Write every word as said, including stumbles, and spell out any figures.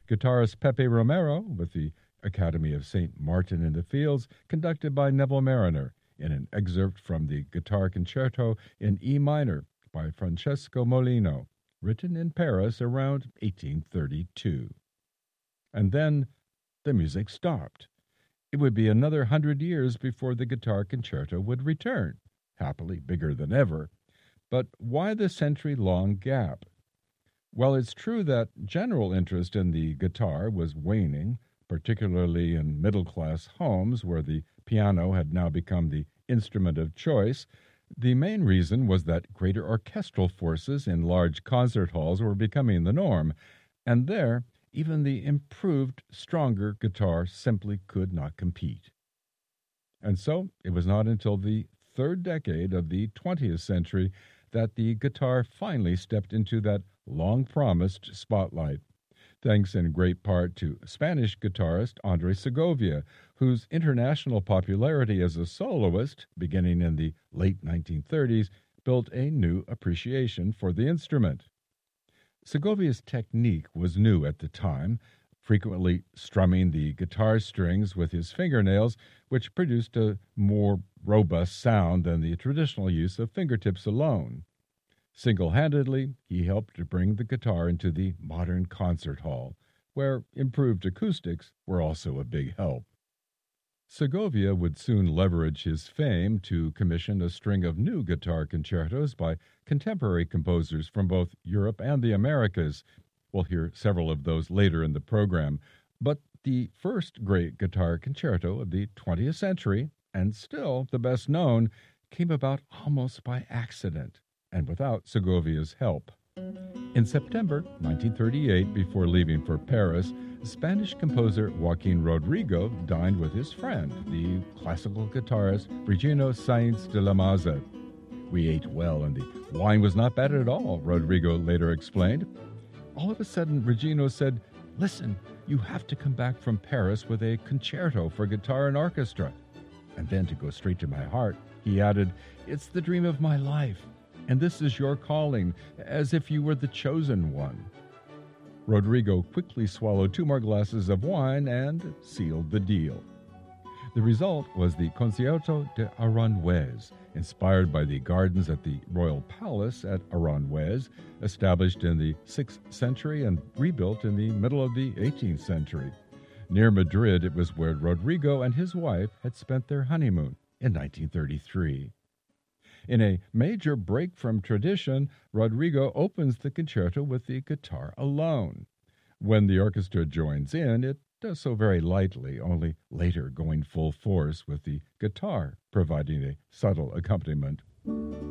Guitarist Pepe Romero with the Academy of Saint Martin in the Fields, conducted by Neville Mariner, in an excerpt from the Guitar Concerto in E minor by Francesco Molino, written in Paris around eighteen thirty-two. And then the music stopped. It would be another hundred years before the Guitar Concerto would return, happily bigger than ever. But why the century-long gap? Well, it's true that general interest in the guitar was waning, particularly in middle-class homes where the piano had now become the instrument of choice. The main reason was that greater orchestral forces in large concert halls were becoming the norm, and there even the improved, stronger guitar simply could not compete. And so it was not until the third decade of the twentieth century that the guitar finally stepped into that long-promised spotlight, thanks in great part to Spanish guitarist Andres Segovia, whose international popularity as a soloist, beginning in the late nineteen thirties, built a new appreciation for the instrument. Segovia's technique was new at the time, frequently strumming the guitar strings with his fingernails, which produced a more robust sound than the traditional use of fingertips alone. Single-handedly, he helped to bring the guitar into the modern concert hall, where improved acoustics were also a big help. Segovia would soon leverage his fame to commission a string of new guitar concertos by contemporary composers from both Europe and the Americas. We'll hear several of those later in the program. But the first great guitar concerto of the twentieth century, and still the best known, came about almost by accident and without Segovia's help. In September nineteen thirty-eight, before leaving for Paris, Spanish composer Joaquin Rodrigo dined with his friend, the classical guitarist Regino Sainz de la Maza. We ate well, and the wine was not bad at all, Rodrigo later explained. All of a sudden, Regino said, "Listen, you have to come back from Paris with a concerto for guitar and orchestra." And then, to go straight to my heart, he added, "It's the dream of my life, and this is your calling, as if you were the chosen one." Rodrigo quickly swallowed two more glasses of wine and sealed the deal. The result was the Concierto de Aranjuez, inspired by the gardens at the Royal Palace at Aranjuez, established in the sixth century and rebuilt in the middle of the eighteenth century. Near Madrid, it was where Rodrigo and his wife had spent their honeymoon in nineteen thirty-three. In a major break from tradition, Rodrigo opens the concerto with the guitar alone. When the orchestra joins in, it does so very lightly, only later going full force with the guitar providing a subtle accompaniment.